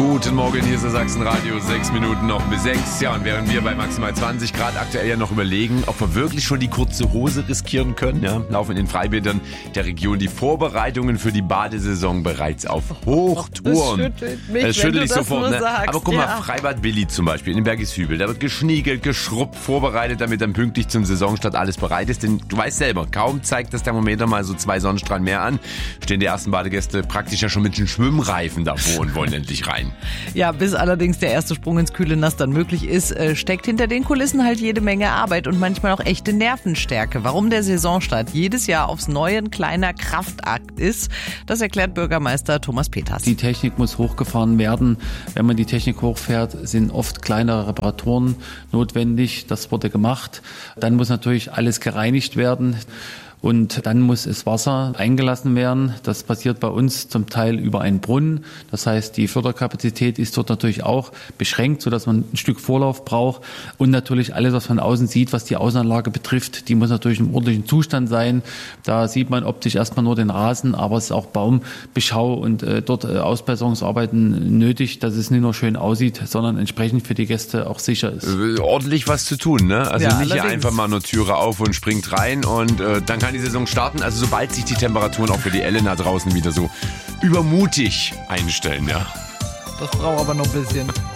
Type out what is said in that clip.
Guten Morgen, hier ist der Sachsenradio, 6 Minuten noch bis 6. Ja, und während wir bei maximal 20 Grad aktuell ja noch überlegen, ob wir wirklich schon die kurze Hose riskieren können, ja, laufen in den Freibädern der Region die Vorbereitungen für die Badesaison bereits auf Hochtouren. Es schüttelt dich sofort, ne? Sagst, aber guck mal, Freibad Willi zum Beispiel in Bergishübel, da wird geschniegelt, geschrubbt, vorbereitet, damit dann pünktlich zum Saisonstart alles bereit ist. Denn du weißt selber, kaum zeigt das Thermometer mal so 2 Sonnenstrahlen mehr an, stehen die ersten Badegäste praktisch ja schon mit den Schwimmreifen davor und wollen endlich rein. Ja, bis allerdings der erste Sprung ins kühle Nass dann möglich ist, steckt hinter den Kulissen halt jede Menge Arbeit und manchmal auch echte Nervenstärke. Warum der Saisonstart jedes Jahr aufs Neue ein kleiner Kraftakt ist, das erklärt Bürgermeister Thomas Peters. Die Technik muss hochgefahren werden. Wenn man die Technik hochfährt, sind oft kleinere Reparaturen notwendig. Das wurde gemacht. Dann muss natürlich alles gereinigt werden. Und dann muss das Wasser eingelassen werden. Das passiert bei uns zum Teil über einen Brunnen. Das heißt, die Förderkapazität ist dort natürlich auch beschränkt, sodass man ein Stück Vorlauf braucht. Und natürlich alles, was man von außen sieht, was die Außenanlage betrifft, die muss natürlich im ordentlichen Zustand sein. Da sieht man optisch erstmal nur den Rasen, aber es ist auch Baumbeschau und dort Ausbesserungsarbeiten nötig, dass es nicht nur schön aussieht, sondern entsprechend für die Gäste auch sicher ist. Ordentlich was zu tun, ne? Also ja, nicht hier einfach mal nur Türe auf und springt rein und dann kann die Saison starten, also sobald sich die Temperaturen auch für die Elena draußen wieder so übermutig einstellen, ja. Das braucht aber noch ein bisschen.